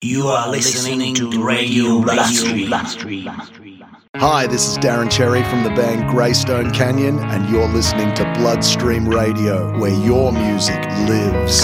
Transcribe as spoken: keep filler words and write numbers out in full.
You are listening to Radio Bloodstream. Hi, this is Darren Cherry from the band Greystone Canyon, and you're listening to Bloodstream Radio, where your music lives.